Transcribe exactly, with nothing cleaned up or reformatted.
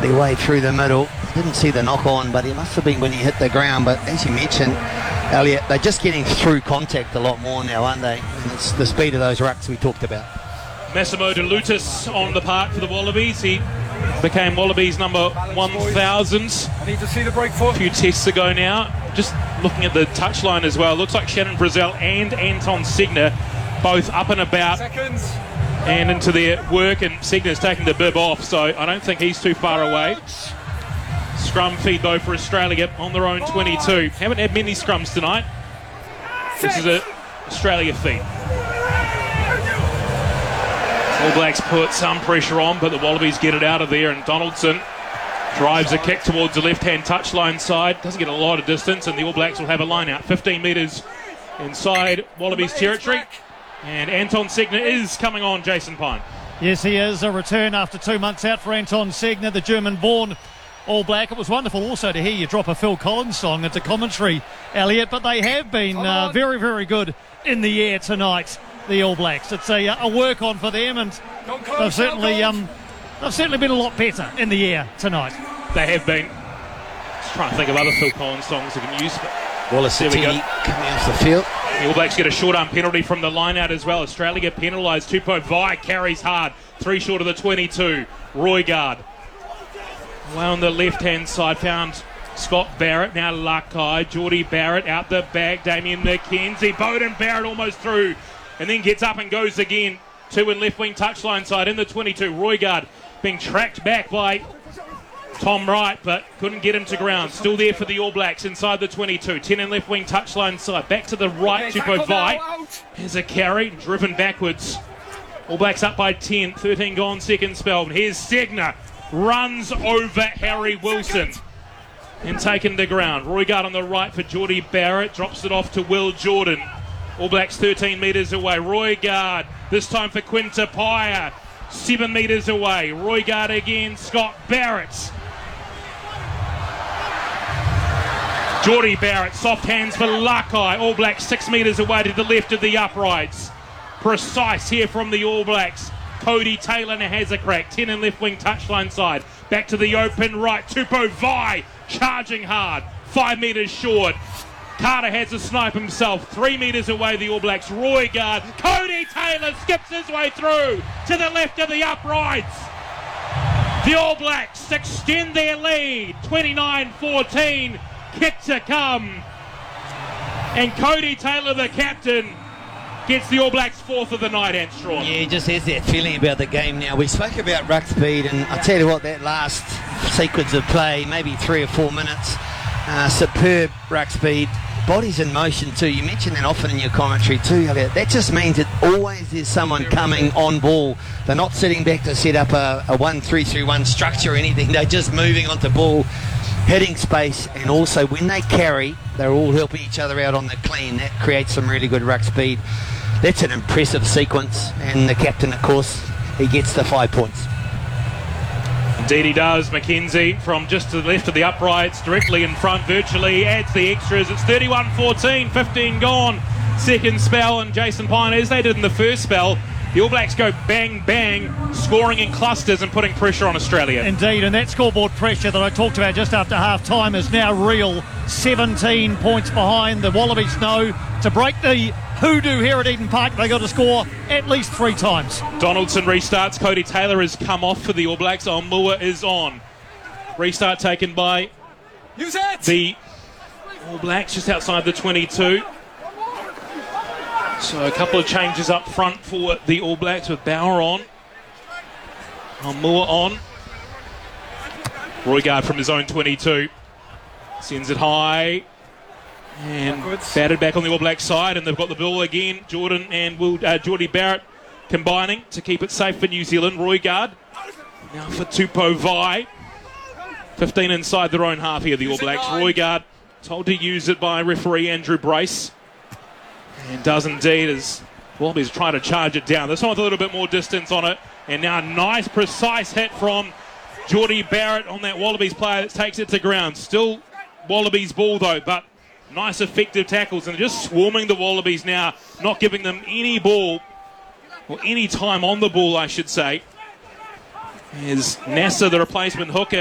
their way through the middle. Didn't see the knock on, but it must have been when he hit the ground. But as you mentioned, Elliot, they're just getting through contact a lot more now, aren't they? And it's the speed of those rucks we talked about. Massimo De Lutis on the park for the Wallabies. He became Wallabies number one thousand I need to see the break foot. a few tests ago now. Just looking at the touchline as well, looks like Shannon Brazil and Anton Segner both up and about Seconds. and into their work, and Segner's taking the bib off, so I don't think he's too far away. Scrum feed though for Australia on their own twenty-two. Haven't had many scrums tonight. This is a Australia feed. All Blacks put some pressure on, but the Wallabies get it out of there, and Donaldson drives a kick towards the left-hand touchline side. Doesn't get a lot of distance, and the All Blacks will have a line out fifteen metres inside Wallabies territory. And Anton Segner is coming on, Jason Pine. Yes, he is. A return after two months out for Anton Segner, the German-born All Black. It was wonderful also to hear you drop a Phil Collins song into commentary, Elliot, but they have been uh, very, very good in the air tonight, the All Blacks. It's a, a work on for them, and they've certainly um, they've certainly been a lot better in the air tonight. They have been. Just trying to think of other Phil Collins songs they can use. But Wallace there we go. coming off the field. The All Blacks get a short arm penalty from the line out as well. Australia get penalised. Tupou Vai carries hard. Three short of the twenty-two. Roigard. Well, on the left-hand side, found Scott Barrett. Now Lakai. Geordie Barrett out the back. Damien McKenzie. Bowden Barrett almost through. And then gets up and goes again. Two in left-wing touchline side in the twenty-two. Roigard being tracked back by Tom Wright, but couldn't get him to ground. Still there for the All Blacks inside the twenty-two. ten in left-wing touchline side. Back to the right. Tupou Vai has a carry. Driven backwards. All Blacks up by ten. thirteen gone, second spell. Here's Segner. Runs over Harry Wilson and taken to ground. Roigard on the right for Geordie Barrett. Drops it off to Will Jordan. All Blacks thirteen metres away. Roigard, this time for Quinta Paya. seven metres away. Roigard again. Scott Barrett. Geordie Barrett, soft hands for Lakai. All Blacks six metres away to the left of the uprights. Precise here from the All Blacks. Cody Taylor now has a crack. ten in left wing touchline side. Back to the open right. Tupou Vai charging hard. Five metres short. Carter has a snipe himself. Three metres away, the All Blacks. Roigard. Cody Taylor skips his way through to the left of the uprights. The All Blacks extend their lead. twenty-nine fourteen. Kick to come. And Cody Taylor, the captain, gets the All Blacks fourth of the night, and Strawn. Yeah, he just has that feeling about the game now. We spoke about ruck speed, and I tell you what, that last sequence of play, maybe three or four minutes, uh, superb ruck speed. Bodies in motion too. You mentioned that often in your commentary too, Elliot. That just means that always there's someone coming on ball. They're not sitting back to set up a, a one three three one structure or anything. They're just moving onto ball, hitting space, and also when they carry, they're all helping each other out on the clean. That creates some really good ruck speed. That's an impressive sequence, and the captain, of course, he gets the five points. Indeed he does. McKenzie from just to the left of the uprights, directly in front virtually, adds the extras. It's thirty-one fourteen, fifteen gone. Second spell, and Jason Pine, as they did in the first spell, the All Blacks go bang, bang, scoring in clusters and putting pressure on Australia. Indeed, and that scoreboard pressure that I talked about just after half-time is now real. seventeen points behind. The Wallabies know to break the hoodoo here at Eden Park, they got to score at least three times. Donaldson restarts. Cody Taylor has come off for the All Blacks. Omua is on. Restart taken by Use it. the All Blacks just outside the twenty-two. So a couple of changes up front for the All Blacks with Bauer on. Omua on. Roigard from his own twenty-two. Sends it high. And Backwards. batted back on the All Blacks side, and they've got the ball again. Jordan and Will, uh, Geordie Barrett combining to keep it safe for New Zealand. Roigard now for Tupou Vai. fifteen inside their own half here, the All Blacks. Roigard told to use it by referee Andrew Brace. And does indeed, as Wallabies try to charge it down. This one with a little bit more distance on it. And now a nice, precise hit from Geordie Barrett on that Wallabies player that takes it to ground. Still Wallabies ball though, but nice effective tackles, and just swarming the Wallabies now, not giving them any ball, or any time on the ball I should say. Is Nasser, the replacement hooker.